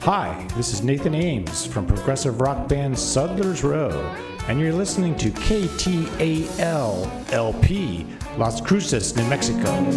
Hi, this is Nathan Ames from progressive rock band Sudler's Row, and you're listening to KTAL-LP, Las Cruces, New Mexico.